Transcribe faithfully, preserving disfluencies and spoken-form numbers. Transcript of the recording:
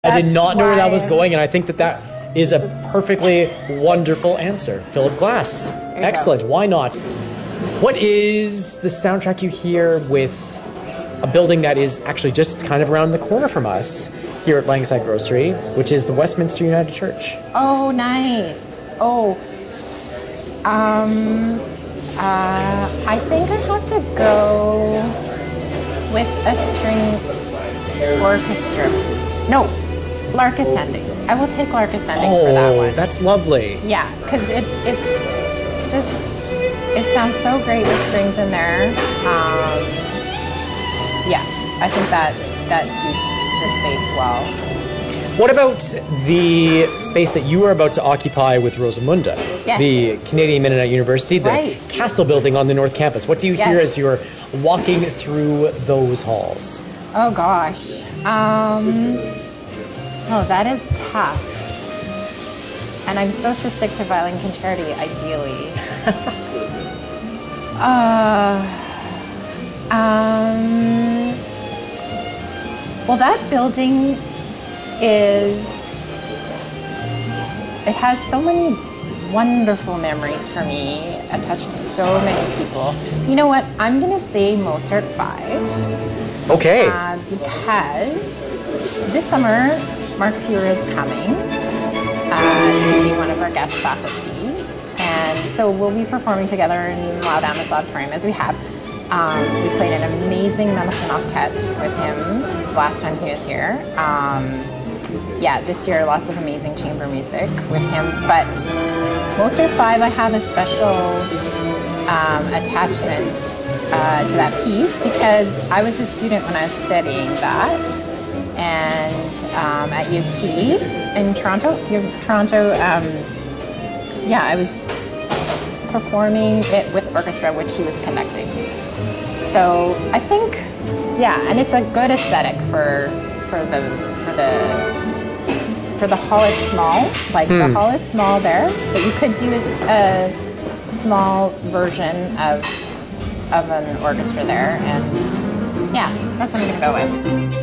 I did That's not know where that was why- going, and I think that that is a perfectly wonderful answer. Philip Glass. you Excellent. go. Why not? What is the soundtrack you hear with a building that is actually just kind of around the corner from us here at Langside Grocery, which is the Westminster United Church? Oh, nice. Oh, um, uh, I think I have to go with a string orchestra piece. No, Lark Ascending. I will take Lark Ascending for that Oh, one. that's lovely. Yeah, because it, it's just, it sounds so great with strings in there. Um, yeah, I think that, that suits the space well. What about the space that you are about to occupy with Rosamunda, Yes. the Canadian Mennonite University, the Right. castle building on the North Campus? What do you Yes. hear as you're walking through those halls? Oh gosh. Um, oh, that is tough. And I'm supposed to stick to violin concerti, ideally. uh, um, well, that building is, it has so many wonderful memories for me, attached to so many people. You know what? I'm going to say Mozart five. Okay. Uh, because this summer, Mark Fuhrer is coming uh, to be one of our guest faculty. And so we'll be performing together in Loud Amos Auditorium, as we have. Um, we played an amazing Mendelssohn Octet with him last time he was here. Um, yeah, this year, lots of amazing chamber music with him. But Mozart five, I have a special um, attachment uh, to that piece because I was a student when I was studying that, and um, at U of T in Toronto, U of Toronto, um, yeah, I was performing it with orchestra, which he was conducting. So I think, yeah, and it's a good aesthetic for for the for the for the hall is small. Like Hmm. the hall is small there, but you could do a small version of of an orchestra there, and yeah, that's what I'm gonna go with.